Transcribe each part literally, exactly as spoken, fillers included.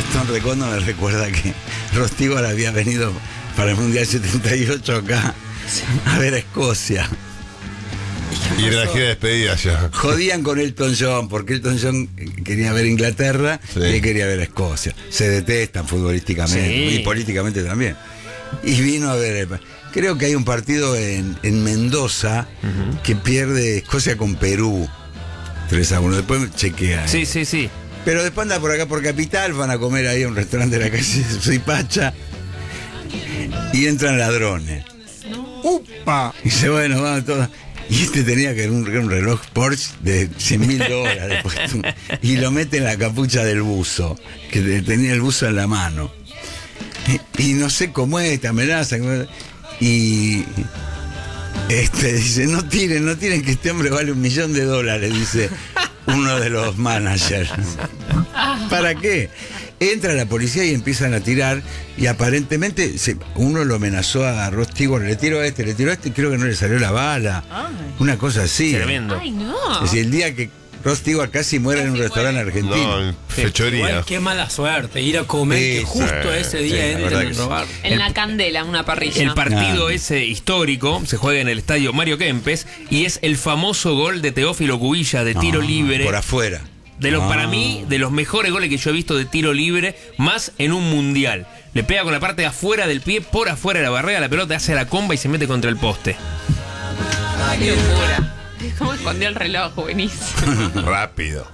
Gastón Recondo me recuerda que Rostívar había venido para el Mundial setenta y ocho acá a ver a Escocia. Y era la gira de despedida ya. Jodían con Elton John, porque Elton John quería ver Inglaterra Sí. y él quería ver a Escocia. Se detestan futbolísticamente Sí. y políticamente también. Y vino a ver. Creo que hay un partido en, en Mendoza uh-huh. que pierde Escocia con Perú. tres a uno. Después chequea. Sí, sí, sí. Pero después anda por acá por Capital, van a comer ahí a un restaurante de la calle Suipacha y entran ladrones. ¡Upa! Y dice, bueno, vamos todos. Y este tenía que un, un reloj Porsche de cien mil dólares puesto, y lo mete en la capucha del buzo, que tenía el buzo en la mano. Y, y no sé cómo es esta amenaza. Y este dice, no tiren, no tiren, que este hombre vale un millón de dólares, dice uno de los managers. ¿Para qué? Entra la policía y empiezan a tirar, y aparentemente se, uno lo amenazó a Rod Stewart, le tiro a este, le tiro a este, y creo que no le salió la bala. Ay. Una cosa así. Tremendo. Ay, no. Es decir, el día que Rod Stewart casi muere casi en un restaurante muere. argentino. No, fechoría. Igual, qué mala suerte ir a comer Sí, que justo sí, ese día sí, entren a robar. En El- la candela, una parrilla. El partido Ah. ese histórico se juega en el estadio Mario Kempes y es el famoso gol de Teófilo Cubilla de tiro No, libre. Por afuera. De los, Ah. para mí, de los mejores goles que yo he visto de tiro libre, más en un mundial. Le pega con la parte de afuera del pie, por afuera de la barrera, la pelota hace la comba y se mete contra el poste. Ay, qué locura. ¿Cómo escondió el reloj? Buenísimo. Rápido.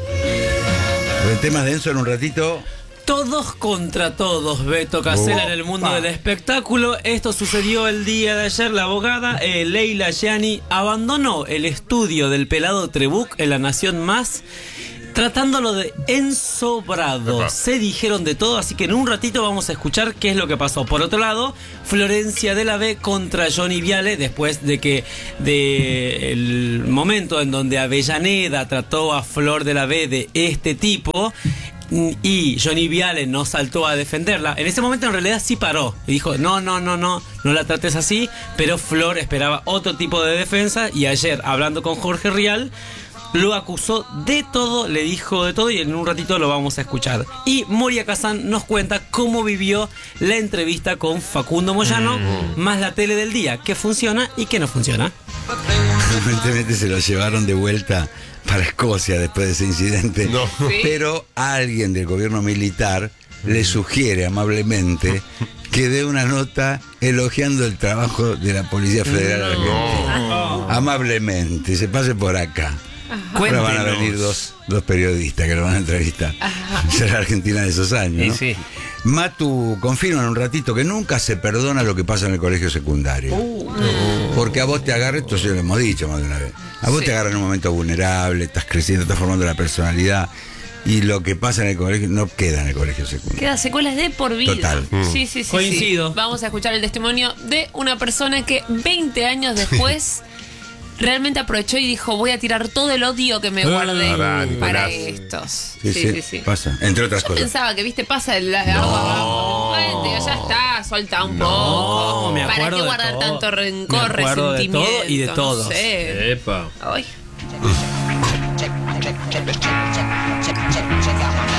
El tema denso en un ratito. Todos contra todos, Beto Casella, Oh. en el mundo del espectáculo. Esto sucedió el día de ayer. La abogada eh, Leila Gianni abandonó el estudio del pelado Trebuch en La Nación Más, tratándolo de ensobrado. Epa. Se dijeron de todo, así que en un ratito vamos a escuchar qué es lo que pasó. Por otro lado, Florencia de la B contra Johnny Viale, después de que de el momento en donde Avellaneda trató a Flor de la B de este tipo y Johnny Viale no saltó a defenderla. En ese momento en realidad sí paró y dijo no, no, no, no, no la trates así, pero Flor esperaba otro tipo de defensa y ayer hablando con Jorge Rial lo acusó de todo, le dijo de todo y en un ratito lo vamos a escuchar. Y Moria Kazan nos cuenta cómo vivió la entrevista con Facundo Moyano, mm. más la tele del día, qué funciona y qué no funciona. Aparentemente se lo llevaron de vuelta para Escocia después de ese incidente. No. ¿Sí? Pero alguien del gobierno militar le sugiere amablemente que dé una nota elogiando el trabajo de la Policía Federal Argentina. No. Amablemente, se pase por acá. Ahora van a Cuéntenos. venir dos, dos periodistas que lo van a entrevistar. Será la Argentina de esos años, ¿no? Sí, sí. Matu confirma en un ratito que nunca se perdona lo que pasa en el colegio secundario. Porque a vos te agarra, esto ya lo hemos dicho más de una vez, a vos Sí. te agarra en un momento vulnerable, estás creciendo, estás formando la personalidad, y lo que pasa en el colegio no queda en el colegio secundario. Queda secuelas de por vida. Total. Sí, sí, sí. Coincido. sí. Vamos a escuchar el testimonio de una persona que veinte años después realmente aprovechó y dijo, voy a tirar todo el odio que me guardé Pará, para Nicolás. estos. Sí, Sí, sí, sí, sí. pasa, entre otras Yo cosas. pensaba que, viste, pasa el agua abajo. Bueno, digo, ya está, solta un No, poco. me ¿Para acuerdo qué de guardar todo. tanto Me rencor, acuerdo de resentimiento? todo y de no todos. sé. Epa. Ay.